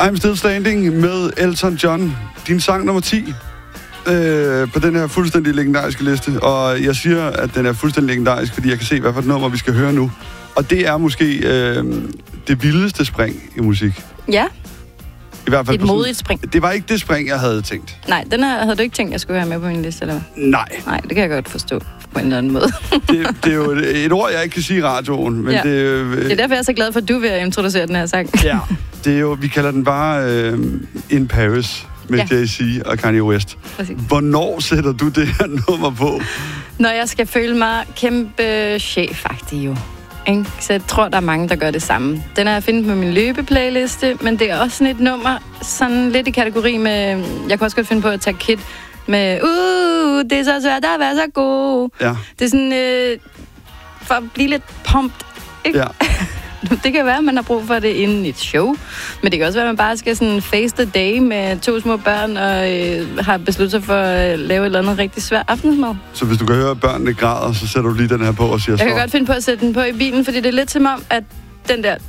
I'm Still Standing med Elton John. Din sang nummer 10 på den her fuldstændig legendariske liste. Og jeg siger, at den er fuldstændig legendarisk, fordi jeg kan se, hvad for et nummer vi skal høre nu. Og det er måske det vildeste spring i musik. Ja. I hvert fald et modigt spring. Det var ikke det spring, jeg havde tænkt. Nej, den her havde du ikke tænkt, jeg skulle have med på min liste, eller hvad? Nej. Nej, det kan jeg godt forstå på en eller anden måde. det er jo et ord, jeg ikke kan sige i radioen. Men ja. Det er derfor, jeg er så glad for, at du vil introducere den her sang. Ja, det er jo, vi kalder den bare In Paris med Jay-Z og Kanye West. Præcis. Hvornår sætter du det her nummer på? Når jeg skal føle mig kæmpe chef-agtig jo. Ikke? Så jeg tror, der er mange, der gør det samme. Den er jeg fundet på min løbeplayliste, men det er også sådan et nummer, sådan lidt i kategori med... Jeg kan også godt finde på at tage Kid med... det er så svært at være så god. Ja. Det er sådan... for at blive lidt pumped, ikke? Ja. Det kan være, at man har brug for det inden et show. Men det kan også være, at man bare skal sådan face the day med 2 små børn og har besluttet sig for at lave et eller andet rigtig svært aftensmad. Så hvis du kan høre, at børnene græder, så sætter du lige den her på og siger så? Jeg kan godt finde på at sætte den på i bilen, fordi det er lidt som om, at den der...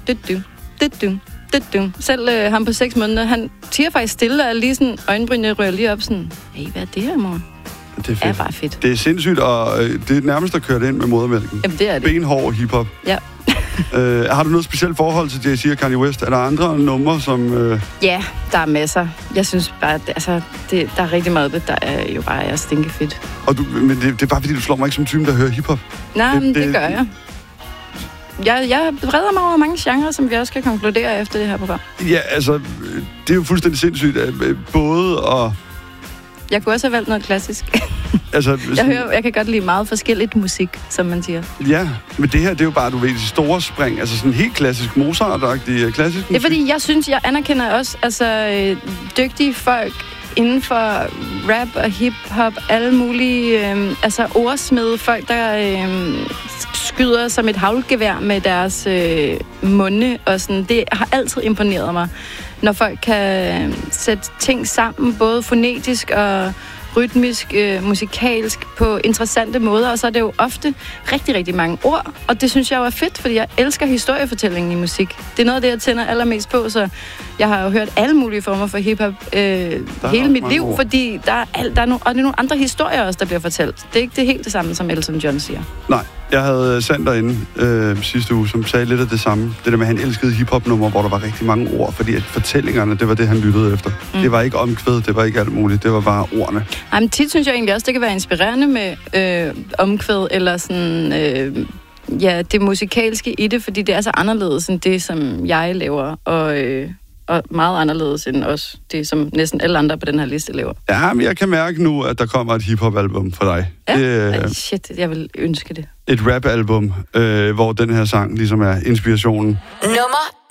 Selv ham på 6 måneder, han tiger faktisk stille og lige sådan øjenbrynene rører lige op sådan... Hey, hvad er det her, mor? Det er fedt. Er bare fedt. Det er sindssygt, og det er nærmest at køre det ind med modermælken. Jamen, det er det. Benhård hiphop. Ja. Har du noget specielt forhold til Jay-Z og Kanye West? Er der andre numre, som... Ja, der er masser. Jeg synes bare, der er rigtig meget det, der er jo bare stinkefedt. Men det er bare fordi, du slår mig ikke som typen, der hører hiphop. Nej, men det gør jeg. Jeg breder mig over mange genrer, som vi også kan konkludere efter det her program. Ja, altså, det er jo fuldstændig sindssygt. Både og... Jeg kunne også have valgt noget klassisk. Altså, jeg kan godt lide meget forskelligt musik, som man siger. Ja, men det her, det er jo bare, du ved, de store spring. Altså sådan helt klassisk Mozart-agtig klassisk musik. Det er fordi, jeg anerkender også dygtige folk inden for rap og hip-hop, alle mulige ordsmede folk, der skyder som et haglgevær med deres munde og sådan. Det har altid imponeret mig, når folk kan sætte ting sammen, både fonetisk og rytmisk, musikalsk, på interessante måder, og så er det jo ofte rigtig, rigtig mange ord, og det synes jeg jo er fedt, fordi jeg elsker historiefortællingen i musik. Det er noget af det, jeg tænder allermest på, så jeg har jo hørt alle mulige former for hiphop hele mit liv, fordi der er nogle andre historier også, der bliver fortalt. Det er ikke det helt det samme, som Elton John siger. Nej, jeg havde Sander inde sidste uge, som sagde lidt af det samme. Det der med, at han elskede hiphop-numre, hvor der var rigtig mange ord, fordi at fortællingerne, det var det, han lyttede efter. Det var ikke omkvæd, det var ikke alt muligt, det var bare ordene. Jamen, tit synes jeg egentlig også, det kan være inspirerende med omkvæd, eller sådan, det musikalske i det, fordi det er så anderledes end det, som jeg laver, og meget anderledes end også det, som næsten alle andre på den her liste laver. Ja, men jeg kan mærke nu, at der kommer et hiphop-album for dig. Ja, shit, jeg vil ønske det. Et rap-album, hvor den her sang ligesom er inspirationen. Nummer